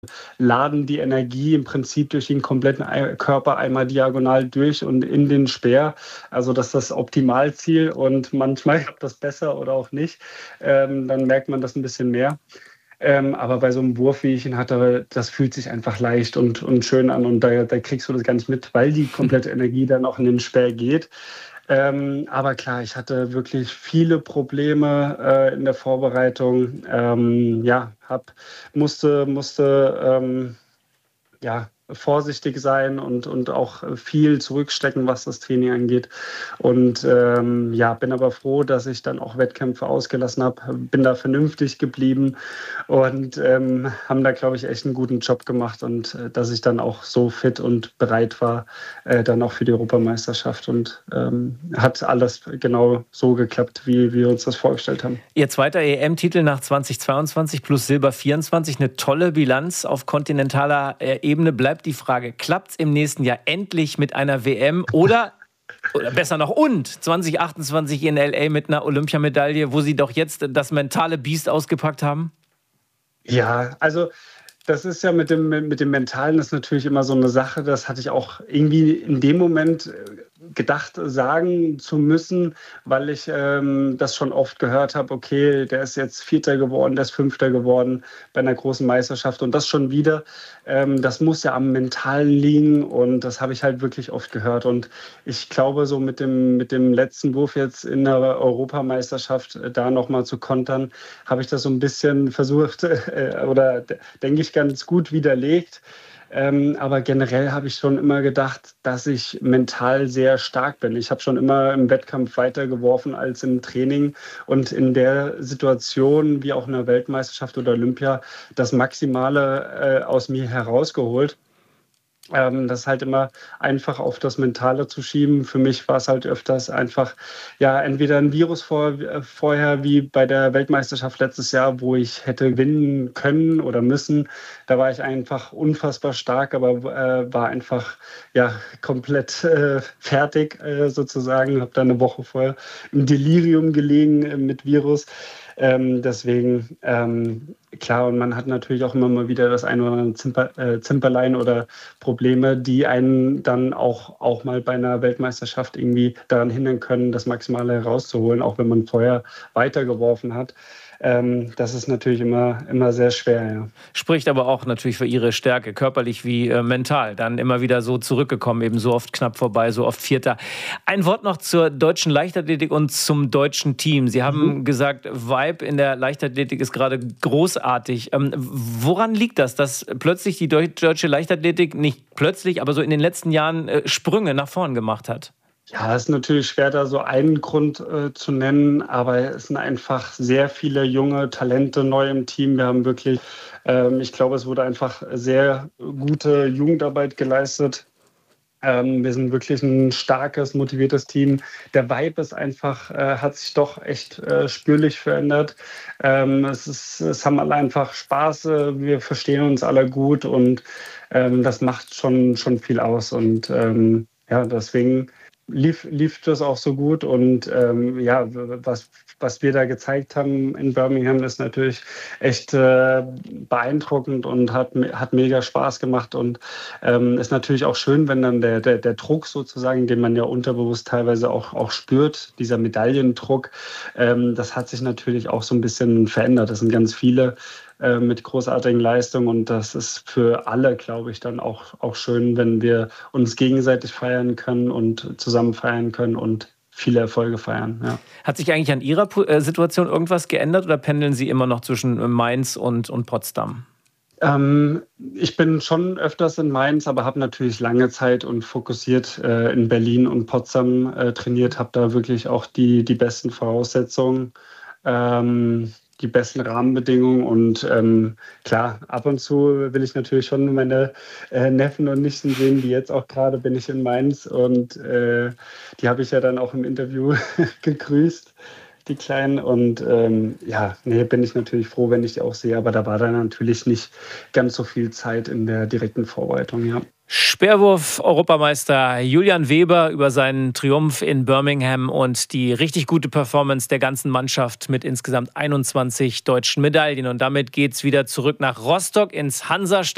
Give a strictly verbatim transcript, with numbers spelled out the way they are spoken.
laden die Energie im Prinzip durch den kompletten Ei Körper einmal diagonal durch und in den Speer. Also, das ist das Optimalziel und manchmal klappt das besser oder auch nicht. Ähm, dann merkt man das ein bisschen mehr. Ähm, aber bei so einem Wurf, wie ich ihn hatte, das fühlt sich einfach leicht und und schön an und da da kriegst du das gar nicht mit, weil die komplette Energie dann auch in den Speer geht. Ähm, aber klar, ich hatte wirklich viele Probleme, äh, in der Vorbereitung. Ähm, ja, habe musste musste, ähm, ja, vorsichtig sein und und auch viel zurückstecken, was das Training angeht. Und, ähm, ja, bin aber froh, dass ich dann auch Wettkämpfe ausgelassen habe, bin da vernünftig geblieben und, ähm, haben da, glaube ich, echt einen guten Job gemacht und, äh, dass ich dann auch so fit und bereit war, äh, dann auch für die Europameisterschaft und, ähm, hat alles genau so geklappt, wie wir uns das vorgestellt haben. Ihr zweiter E M-Titel nach zweitausendzweiundzwanzig plus Silber vierundzwanzig, eine tolle Bilanz auf kontinentaler äh, Ebene. Bleibt die Frage, klappt's im nächsten Jahr endlich mit einer W M oder, oder besser noch und zwanzig achtundzwanzig in L A mit einer Olympiamedaille, wo Sie doch jetzt das mentale Biest ausgepackt haben? Ja, also das ist ja mit dem mit dem Mentalen ist natürlich immer so eine Sache, das hatte ich auch irgendwie in dem Moment, äh, gedacht, sagen zu müssen, weil ich, ähm, das schon oft gehört habe: „Okay, der ist jetzt Vierter geworden, der ist Fünfter geworden bei einer großen Meisterschaft und das schon wieder.“ Ähm, das muss ja am Mentalen liegen und das habe ich halt wirklich oft gehört. Und ich glaube, so mit dem mit dem letzten Wurf jetzt in der Europameisterschaft, äh, da noch mal zu kontern, habe ich das so ein bisschen versucht, äh, oder d denke ich, ganz gut widerlegt. Ähm, aber generell habe ich schon immer gedacht, dass ich mental sehr stark bin. Ich habe schon immer im Wettkampf weiter geworfen als im Training und in der Situation, wie auch in der Weltmeisterschaft oder Olympia, das Maximale, äh, aus mir herausgeholt. Ähm, das ist halt immer einfach auf das Mentale zu schieben. Für mich war es halt öfters einfach, ja, entweder ein Virus vor, äh, vorher wie bei der Weltmeisterschaft letztes Jahr, wo ich hätte gewinnen können oder müssen. Da war ich einfach unfassbar stark, aber äh, war einfach ja komplett äh, fertig äh, sozusagen. Habe da eine Woche vorher im Delirium gelegen äh, mit Virus. Ähm, deswegen, ähm, klar, und man hat natürlich auch immer mal wieder das ein oder andere Zimper, äh, Zimperlein oder Probleme, die einen dann auch, auch mal bei einer Weltmeisterschaft irgendwie daran hindern können, das Maximale herauszuholen, auch wenn man vorher weitergeworfen hat. Ähm, das ist natürlich immer, immer sehr schwer, ja. Spricht aber auch natürlich für Ihre Stärke, körperlich wie äh, mental. Dann immer wieder so zurückgekommen, eben so oft knapp vorbei, so oft Vierter. Ein Wort noch zur deutschen Leichtathletik und zum deutschen Team. Sie Mhm. haben gesagt, Vibe in der Leichtathletik ist gerade großartig. Ähm, woran liegt das, dass plötzlich die deutsche Leichtathletik, nicht plötzlich, aber so in den letzten Jahren äh, Sprünge nach vorn gemacht hat? Ja, es ist natürlich schwer, da so einen Grund äh, zu nennen, aber es sind einfach sehr viele junge Talente neu im Team. Wir haben wirklich, ähm, ich glaube, es wurde einfach sehr gute Jugendarbeit geleistet. Ähm, wir sind wirklich ein starkes, motiviertes Team. Der Vibe ist einfach, äh, hat sich doch echt äh, spürlich verändert. Ähm, es ist, es haben alle einfach Spaß, äh, wir verstehen uns alle gut und ähm, das macht schon, schon viel aus. Und ähm, ja, deswegen lief, lief das auch so gut. Und ähm, ja, was, was wir da gezeigt haben in Birmingham, ist natürlich echt äh, beeindruckend und hat, hat mega Spaß gemacht. Und ähm, ist natürlich auch schön, wenn dann der, der, der Druck sozusagen, den man ja unterbewusst teilweise auch, auch spürt, dieser Medaillendruck, ähm, das hat sich natürlich auch so ein bisschen verändert. Das sind ganz viele äh, mit großartigen Leistungen und das ist für alle, glaube ich, dann auch, auch schön, wenn wir uns gegenseitig feiern können und zusammen feiern können und viele Erfolge feiern. Ja. Hat sich eigentlich an Ihrer Pu- äh, Situation irgendwas geändert oder pendeln Sie immer noch zwischen äh, Mainz und, und Potsdam? Ähm, ich bin schon öfters in Mainz, aber habe natürlich lange Zeit und fokussiert äh, in Berlin und Potsdam äh, trainiert, habe da wirklich auch die, die besten Voraussetzungen, ähm, die besten Rahmenbedingungen und ähm, klar, ab und zu will ich natürlich schon meine äh, Neffen und Nichten sehen, wie jetzt auch gerade bin ich in Mainz und äh, die habe ich ja dann auch im Interview gegrüßt, die Kleinen. Und ähm, ja, nee, bin ich natürlich froh, wenn ich die auch sehe. Aber da war dann natürlich nicht ganz so viel Zeit in der direkten Vorbereitung, ja. Speerwurf-Europameister Julian Weber über seinen Triumph in Birmingham und die richtig gute Performance der ganzen Mannschaft mit insgesamt einundzwanzig deutschen Medaillen. Und damit geht's wieder zurück nach Rostock ins Hansa-Stadion.